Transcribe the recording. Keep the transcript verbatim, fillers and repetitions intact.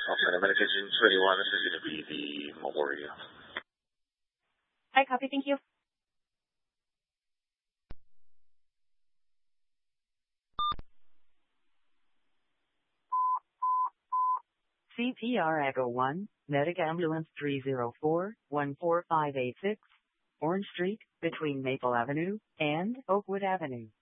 Okay, medication twenty-one, this is going to be the mobile radio. Hi, copy, thank you. C P R Echo one, Medic Ambulance three zero four, one four five eight six, Orange Street, between Maple Avenue and Oakwood Avenue.